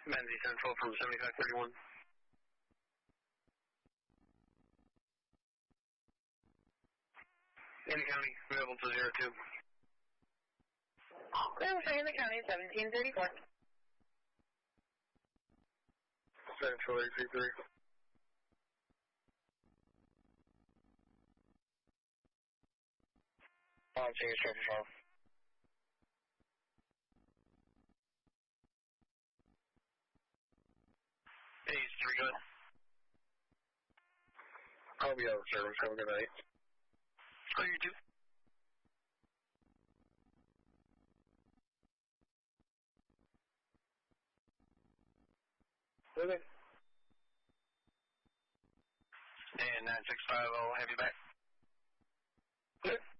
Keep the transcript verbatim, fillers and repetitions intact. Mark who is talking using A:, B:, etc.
A: Menzie Central from seventy-five thirty-one. In the county, available to zero two.
B: Clear in the county, seventeen thirty-four.
A: Central eight three three.
C: I'll take a trip for
A: Ace three, good. I'll be out of service. Have a good night. Oh, you too. Okay. And nine six five, I'll have you back.
C: Good.